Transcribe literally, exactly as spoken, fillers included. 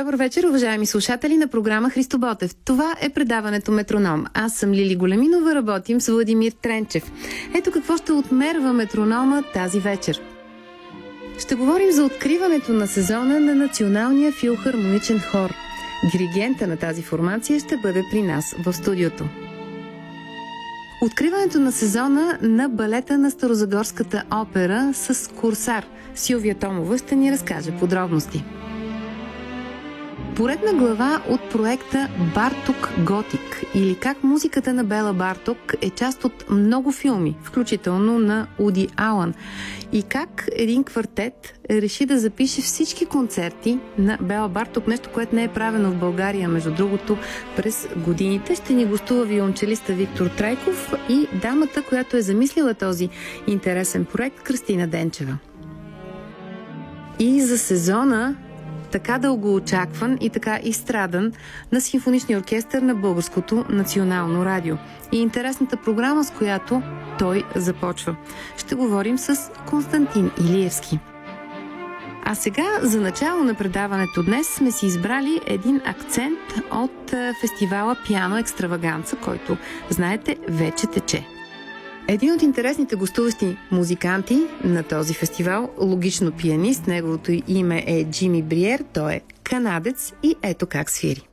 Добър вечер, уважаеми слушатели на програма Христо Ботев. Това е предаването Метроном. Аз съм Лили Големинова, работим с Владимир Тренчев. Ето какво ще отмерва метронома тази вечер. Ще говорим за откриването на сезона на Националния филхармоничен хор. Диригента на тази формация ще бъде при нас в студиото. Откриването на сезона на балета на Старозагорската опера с Курсар. Силвия Томова ще ни разкаже подробности. Поредна глава от проекта Барток Готик, или как музиката на Бела Барток е част от много филми, включително на Уди Алън, и как един квартет реши да запише всички концерти на Бела Барток, нещо, което не е правено в България, между другото, през годините. Ще ни гостува виолончелиста Виктор Трайков и дамата, която е замислила този интересен проект, Кристина Денчева. И за сезона, така дългоочакван и така изстрадан, на Симфоничния оркестър на Българското национално радио. И интересната програма, с която той започва. Ще говорим с Константин Илиевски. А сега, за начало на предаването днес, сме си избрали един акцент от фестивала Пиано Екстраваганца, който, знаете, вече тече. Един от интересните гостуващи музиканти на този фестивал, логично пианист, неговото име е Джими Бриер, той е канадец и ето как свири.